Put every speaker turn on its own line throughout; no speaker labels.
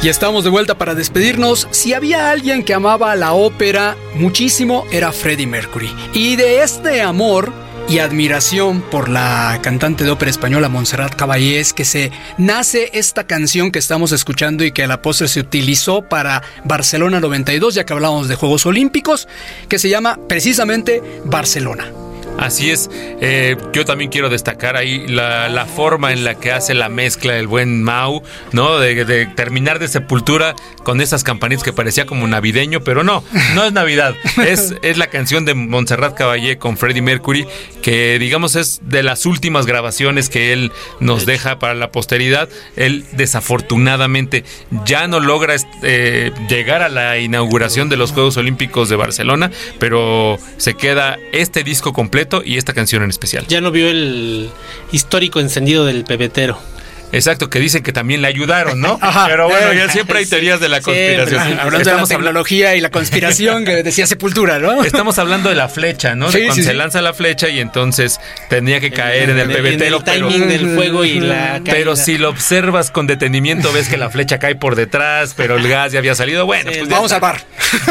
Y estamos de vuelta para despedirnos. Si había alguien que amaba la ópera muchísimo, era Freddie Mercury. Y de este amor y admiración por la cantante de ópera española Montserrat Caballé es que se nace esta canción que estamos escuchando y que a la postre se utilizó para Barcelona 92, ya que hablábamos de Juegos Olímpicos, que se llama precisamente Barcelona.
Así es, yo también quiero destacar ahí la forma en la que hace la mezcla el buen Mau, ¿no? De terminar de Sepultura con esas campanitas que parecía como navideño, pero no es Navidad, es la canción de Montserrat Caballé con Freddie Mercury, que digamos es de las últimas grabaciones que él nos deja para la posteridad. Él desafortunadamente ya no logra llegar a la inauguración de los Juegos Olímpicos de Barcelona, pero se queda este disco completo y esta canción en especial.
Ya no vio el histórico encendido del pebetero.
Exacto, que dicen que también le ayudaron, ¿no? Ajá, pero bueno, ya siempre hay teorías de la conspiración.
Hablando de la tecnología y la conspiración que decía Sepultura, ¿no?
Estamos hablando de la flecha, ¿no? De cuando se lanza la flecha y entonces tenía que caer en el pebetero.
El timing del fuego y la caída.
Pero si lo observas con detenimiento, ves que la flecha cae por detrás, pero el gas ya había salido. Bueno, pues
vamos al bar.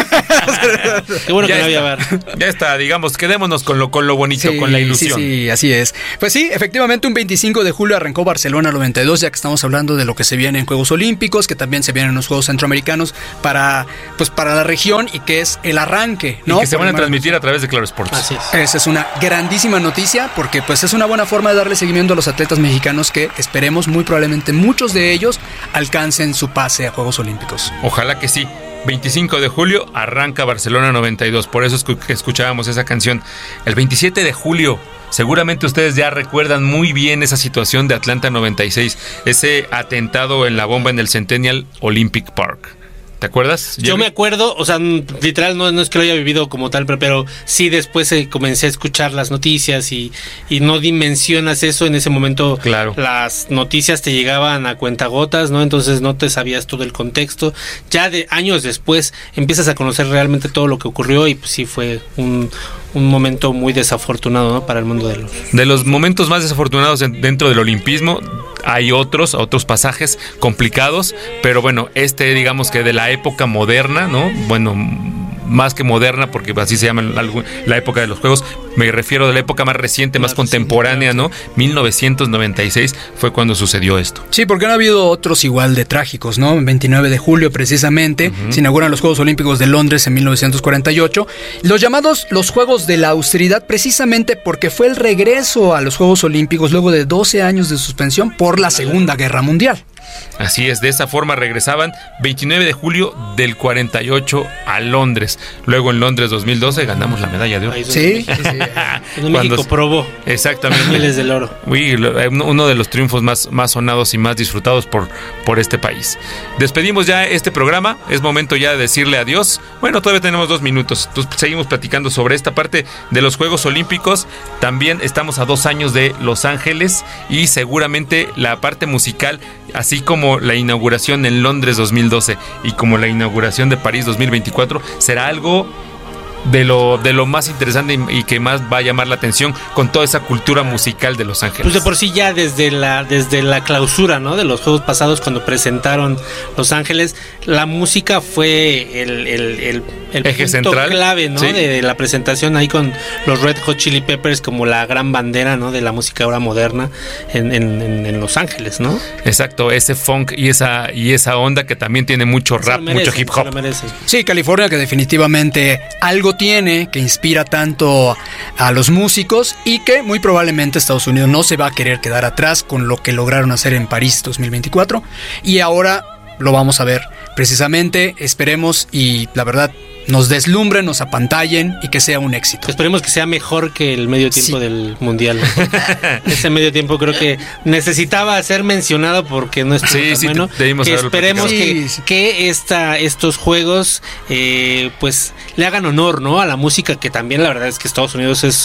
Qué bueno que no había bar.
Ya está, digamos, quedémonos con lo bonito, con la ilusión.
Sí, así es. Pues sí, efectivamente, un 25 de julio arrancó Barcelona 92, ya que estamos hablando de lo que se viene en Juegos Olímpicos, que también se vienen en los Juegos Centroamericanos para la región y que es el arranque, ¿no?
Y que se van a transmitir a través de Claro Sports.
Así es.
Esa es una grandísima noticia porque pues es una buena forma de darle seguimiento a los atletas mexicanos que esperemos muy probablemente muchos de ellos alcancen su pase a Juegos Olímpicos.
Ojalá que sí. 25 de julio arranca Barcelona 92, por eso escuchábamos esa canción. El 27 de julio, seguramente ustedes ya recuerdan muy bien esa situación de Atlanta 96, ese atentado en la bomba en el Centennial Olympic Park. ¿Te acuerdas?
Yo me acuerdo, o sea, literal no es que lo haya vivido como tal, pero sí después comencé a escuchar las noticias y no dimensionas eso en ese momento.
Claro.
Las noticias te llegaban a cuentagotas, ¿no? Entonces no te sabías todo el contexto. Ya de años después empiezas a conocer realmente todo lo que ocurrió y pues sí fue un momento muy desafortunado, ¿no? Para el mundo
de los momentos más desafortunados dentro del olimpismo. Hay otros pasajes complicados, pero bueno, digamos que de la época moderna, ¿no? Bueno, más que moderna, porque así se llama la época de los Juegos, me refiero de la época más reciente, más contemporánea, ¿no? 1996 fue cuando sucedió esto.
Sí, porque no ha habido otros igual de trágicos, ¿no? El 29 de julio precisamente se inauguran los Juegos Olímpicos de Londres en 1948, los llamados los Juegos de la Austeridad, precisamente porque fue el regreso a los Juegos Olímpicos luego de 12 años de suspensión por la Segunda Guerra Mundial.
Así es, de esa forma regresaban 29 de julio del 48 a Londres. Luego en Londres 2012 ganamos la medalla de oro.
Sí.
México probó.
Exactamente.
Miles del oro.
Uy, uno de los triunfos más sonados y más disfrutados por este país. Despedimos ya este programa. Es momento ya de decirle adiós. Bueno, todavía tenemos 2 minutos. Entonces seguimos platicando sobre esta parte de los Juegos Olímpicos. También estamos a 2 años de Los Ángeles y seguramente la parte musical, así como la inauguración en Londres 2012 y como la inauguración de París 2024, será algo de lo más interesante y que más va a llamar la atención con toda esa cultura musical de Los Ángeles.
Pues de por sí ya desde la clausura, ¿no? De los Juegos pasados, cuando presentaron Los Ángeles, la música fue el
eje
punto
central,
clave, ¿no? Sí. De la presentación ahí con los Red Hot Chili Peppers como la gran bandera, ¿no? De la música ahora moderna en Los Ángeles, ¿no?
Exacto, ese funk y esa onda que también tiene mucho rap, mucho hip hop.
Sí, California, que definitivamente algo tiene que inspira tanto a los músicos y que muy probablemente Estados Unidos no se va a querer quedar atrás con lo que lograron hacer en París 2024 y ahora lo vamos a ver precisamente, esperemos y la verdad nos deslumbren, nos apantallen y que sea un éxito.
Esperemos que sea mejor que el medio tiempo del Mundial. Ese medio tiempo creo que necesitaba ser mencionado porque no estuvo tan bueno. Que esperemos que estos juegos pues le hagan honor, ¿no? A la música, que también la verdad es que Estados Unidos es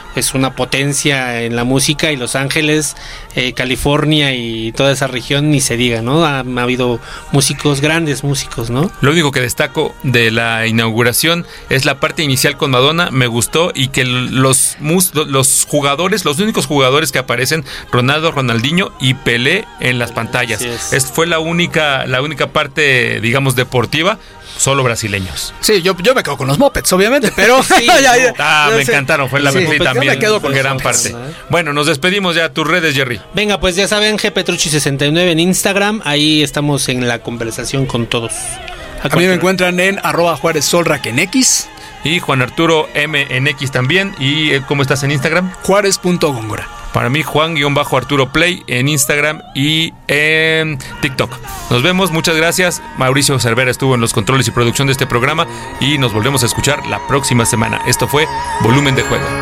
es una potencia en la música, y Los Ángeles, California y toda esa región ni se diga, ¿no? Ha habido músicos, grandes músicos, ¿no?
Lo único que destaco de la inauguración es la parte inicial con Madonna, me gustó, y que los jugadores, los únicos jugadores que aparecen, Ronaldo, Ronaldinho y Pelé en las pantallas. Fue la única parte, digamos, deportiva, solo brasileños.
Sí, yo me quedo con los Muppets, obviamente, pero
sí,
me encantaron, fue la también,
yo me quedo con
gran
los
parte.
Muppets, ¿no?
Bueno, nos despedimos ya. Tus redes, Jerry.
Venga, pues ya saben, gpetrucci69 en Instagram, ahí estamos en la conversación con todos.
A mí me encuentran en @JuárezSolrak en X.
Y Juan Arturo M en X también. ¿Y cómo estás en Instagram?
Juárez.Góngora.
Para mí, Juan-Arturo Play en Instagram y en TikTok. Nos vemos, muchas gracias. Mauricio Cervera estuvo en los controles y producción de este programa, y nos volvemos a escuchar la próxima semana. Esto fue Volumen de Juego.